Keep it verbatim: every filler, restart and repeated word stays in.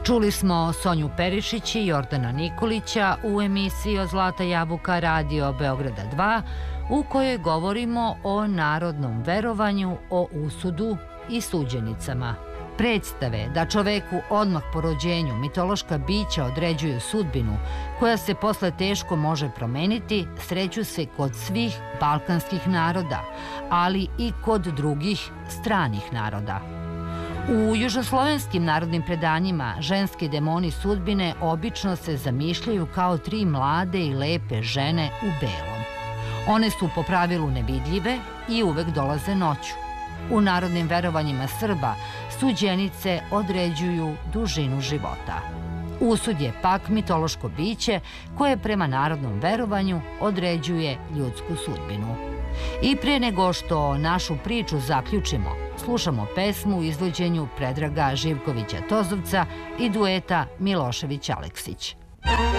Čuli smo Sonju Perišić i Jordana Nikolića u emisiji od Zlata jabuka Radio Beograda dva, u kojoj govorimo o narodnom verovanju, o usudu i suđenicama. Predstave da čoveku odmah po rođenju mitološka bića određuju sudbinu, koja se posle teško može promeniti, sreću se kod svih balkanskih naroda, ali i kod drugih stranih naroda. U južnoslovenskim narodnim predanjima ženski demoni sudbine obično se zamišljaju kao tri mlade i lepe žene u belom. One su po pravilu nevidljive i uvek dolaze noću. U narodnim verovanjima Srba suđenice određuju dužinu života. Usud je pak mitološko biće koje prema narodnom verovanju određuje ljudsku sudbinu. I pre nego što našu priču zaključimo, slušamo pesmu u izvođenju Predraga Živkovića Tozovca i dueta Milošević Aleksić.